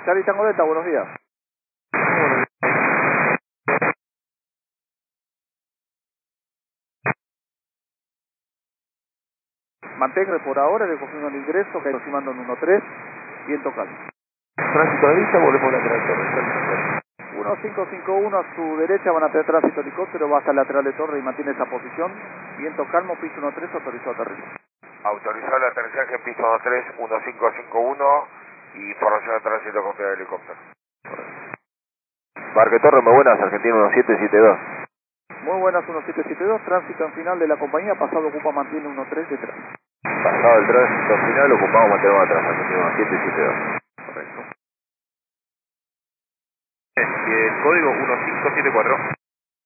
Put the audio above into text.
Charlie Tango Delta, buenos días. Mantenga por ahora, recogiendo el ingreso, que aproximando en 1-3, viento calmo. Tránsito de vista, volvemos lateral torre. 1551 a su derecha, van a tener tránsito helicóptero, baja al lateral de torre y mantiene esa posición. Viento calmo, piso 13, autorizado aterrizaje. Autorizado el aterrizaje en piso 13, 1551 y información de tránsito confiable de helicóptero. Parque Torre, muy buenas, Argentina 1772. Muy buenas, 1772, tránsito en final de la compañía, pasado ocupa, mantiene 1-3 detrás. Pasado el tránsito final, ocupamos, mantenemos atrás, Argentina 1772. Correcto. El código 1574.